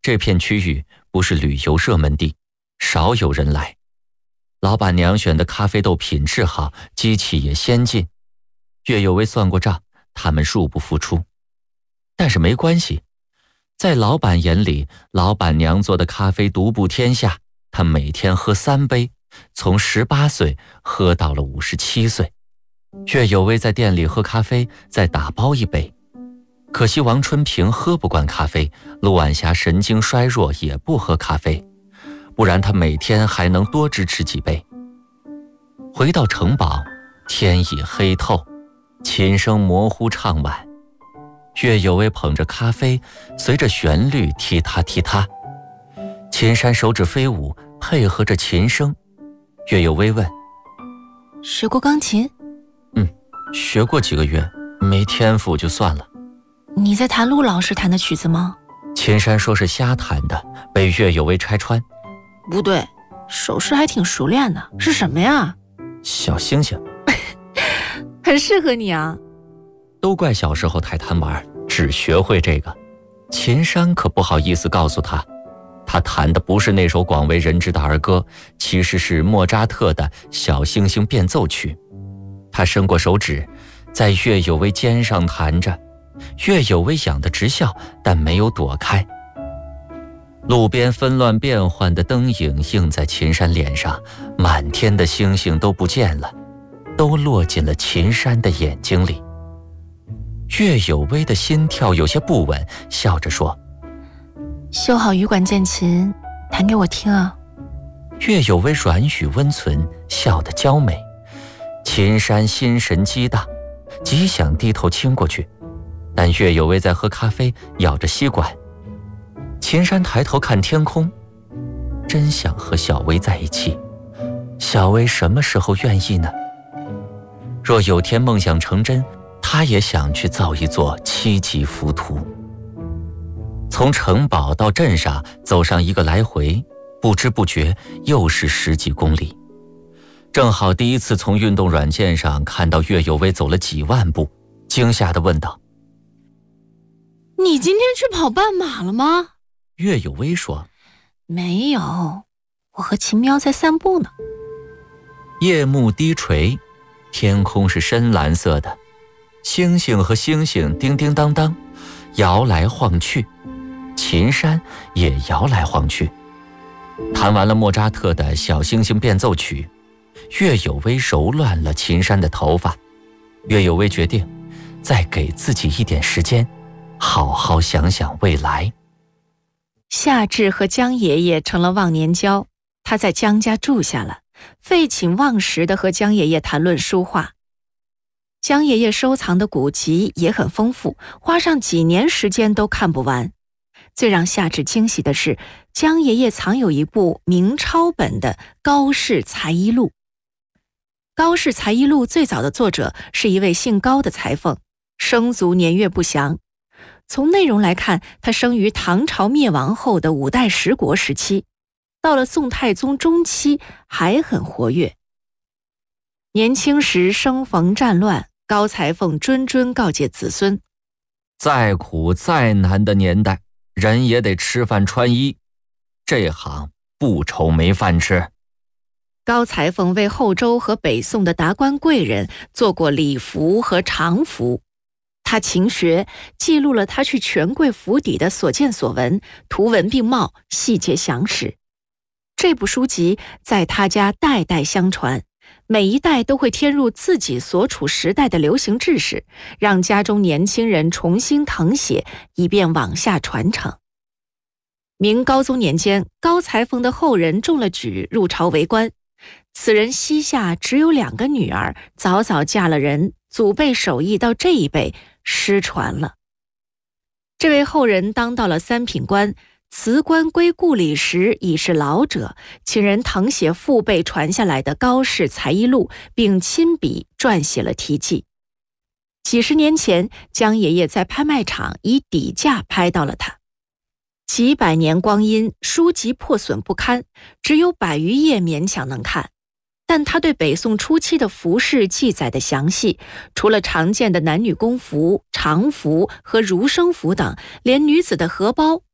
这片区域不是旅游热门地，少有人来。老板娘选的咖啡豆品质好，机器也先进。岳有为算过账，他们入不敷出。但是没关系，在老板眼里，老板娘做的咖啡独步天下，他每天喝3杯，从18岁喝到了57岁。岳有为在店里喝咖啡，再打包1杯。可惜王春平喝不惯咖啡，陆晚霞神经衰弱，也不喝咖啡，不然他每天还能多支持几杯。回到城堡，天已黑透，琴声模糊唱晚。岳有为捧着咖啡，随着旋律踢踏踢踏。秦山手指飞舞，配合着琴声。岳有为问： 学过钢琴？ 学过几个月，没天赋就算了。 你在弹陆老师弹的曲子吗？ 秦山说是瞎弹的，被岳有为拆穿。 不对，手势还挺熟练的，是什么呀？ 小星星。 很适合你啊。 都怪小时候太贪玩，只学会这个。秦山可不好意思告诉他，他弹的不是那首广为人知的儿歌，其实是莫扎特的《小星星变奏曲》。他伸过手指，在岳有为肩上弹着。岳有为痒得直笑，但没有躲开。路边纷乱变幻的灯影映在秦山脸上，满天的星星都不见了，都落进了秦山的眼睛里。岳有为的心跳有些不稳，笑着说： 修好羽管键琴，弹给我听啊。 岳有为软语温存，笑得娇美。秦山心神激荡，极想低头亲过去，但岳有为在喝咖啡，咬着吸管。秦山抬头看天空，真想和小薇在一起。小薇什么时候愿意呢？若有天梦想成真，他也想去造一座7级浮屠。从城堡到镇上走上一个来回，不知不觉又是10几公里。正好第一次从运动软件上看到岳有为走了几万步，惊吓地问道： 你今天去跑半马了吗？ 岳有为说： 没有，我和秦喵在散步呢。 夜幕低垂，天空是深蓝色的，星星和星星叮叮当当摇来晃去，秦山也摇来晃去。弹完了莫扎特的《小星星变奏曲》，岳有为揉乱了秦山的头发。岳有为决定再给自己一点时间，好好想想未来。 夏至和江爷爷成了忘年交，他在江家住下了，废寝忘食地和江爷爷谈论书画。江爷爷收藏的古籍也很丰富，花上几年时间都看不完。最让夏至惊喜的是，江爷爷藏有一部明抄本的《高氏才艺录》。《高氏才艺录》最早的作者是一位姓高的裁缝，生卒年月不详。从内容来看，他生于唐朝灭亡后的5代十国时期，到了宋太宗中期还很活跃。年轻时生逢战乱，高裁缝谆谆告诫子孙： 再苦再难的年代，人也得吃饭穿衣，这行不愁没饭吃。 高裁缝为后周和北宋的达官贵人做过礼服和常服。他勤学，记录了他去权贵府邸的所见所闻，图文并茂，细节详实。这部书籍在他家代代相传，每一代都会添入自己所处时代的流行知识，让家中年轻人重新誊写，以便往下传承。明高宗年间，高裁缝的后人中了举，入朝为官。此人膝下只有2个女儿，早早嫁了人，祖辈手艺到这一辈失传了。这位后人当到了3品官，辞官归故里时已是老者，请人誊写父辈传下来的《高氏才艺录》，并亲笔撰写了题记。几十年前，江爷爷在拍卖场以底价拍到了他。几百年光阴，书籍破损不堪，只有100余页勉强能看。但他对北宋初期的服饰记载的详细，除了常见的男女工服、常服和儒生服等，连女子的荷包